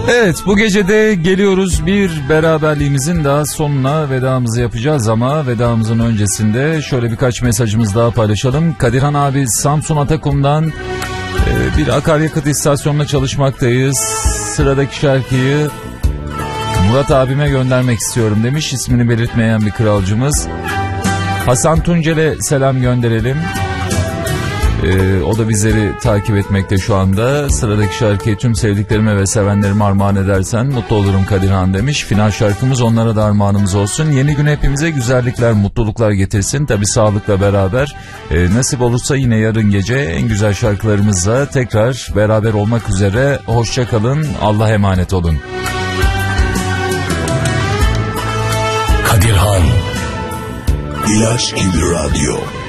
Evet, bu gece de geliyoruz bir beraberliğimizin daha sonuna, vedamızı yapacağız ama vedamızın öncesinde şöyle birkaç mesajımız daha paylaşalım. Kadirhan abi Samsun Atakum'dan bir akaryakıt istasyonunda çalışmaktayız. Sıradaki şarkıyı Murat abime göndermek istiyorum demiş, ismini belirtmeyen bir kralcımız. Hasan Tuncel'e selam gönderelim. O da bizleri takip etmekte şu anda. Sıradaki şarkıyı tüm sevdiklerime ve sevenlerime armağan edersen mutlu olurum Kadirhan demiş. Final şarkımız onlara da armağanımız olsun. Yeni gün hepimize güzellikler, mutluluklar getirsin. Tabii sağlıkla beraber. Nasip olursa yine yarın gece en güzel şarkılarımızla tekrar beraber olmak üzere. Hoşça kalın, Allah'a emanet olun. Kadirhan İlaç gibi radyo.